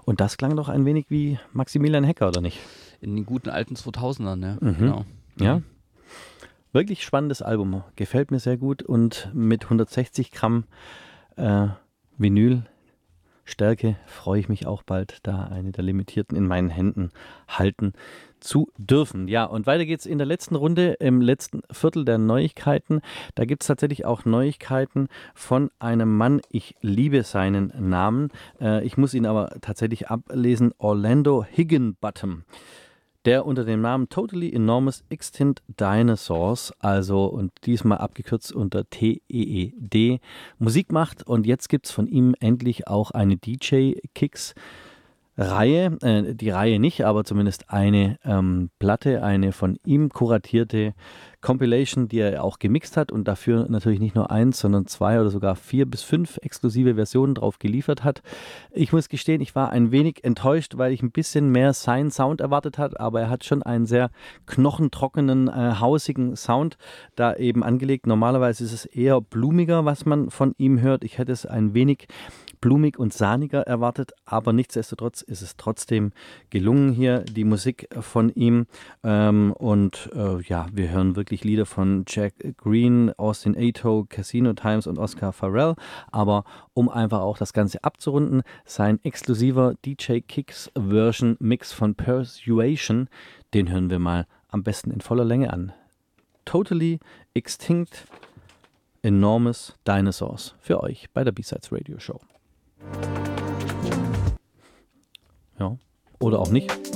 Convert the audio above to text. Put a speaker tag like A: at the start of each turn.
A: Und das klang doch ein wenig wie Maximilian Hecker, oder nicht?
B: In den guten alten 2000ern, ja.
A: Genau. Ja, wirklich spannendes Album. Gefällt mir sehr gut und mit 160 Gramm Vinylstärke freue ich mich auch bald, da eine der limitierten in meinen Händen halten zu dürfen. Ja, und weiter geht's in der letzten Runde, im letzten Viertel der Neuigkeiten. Da gibt es tatsächlich auch Neuigkeiten von einem Mann. Ich liebe seinen Namen. Ich muss ihn aber tatsächlich ablesen. Orlando Higginbottom. Der unter dem Namen Totally Enormous Extinct Dinosaurs, also und diesmal abgekürzt unter TEED, Musik macht. Und jetzt gibt es von ihm endlich auch eine DJ-Kicks Reihe, die Reihe nicht, aber zumindest eine Platte, eine von ihm kuratierte Compilation, die er auch gemixt hat und dafür natürlich nicht nur 1, sondern 2 oder sogar 4 bis 5 exklusive Versionen drauf geliefert hat. Ich muss gestehen, ich war ein wenig enttäuscht, weil ich ein bisschen mehr seinen Sound erwartet habe, aber er hat schon einen sehr knochentrockenen, hausigen Sound da eben angelegt. Normalerweise ist es eher blumiger, was man von ihm hört. Ich hätte es ein wenig blumig und sahniger erwartet, aber nichtsdestotrotz ist es trotzdem gelungen hier, die Musik von ihm. Ja, wir hören wirklich Lieder von Jack Green, Austin Ato, Casino Times und Oscar Farrell. Aber um einfach auch das Ganze abzurunden, sein exklusiver DJ Kicks Version Mix von Persuasion, den hören wir mal am besten in voller Länge an. Totally Extinct Enormous Dinosaurs für euch bei der B-Sides Radio Show. Ja, oder auch nicht.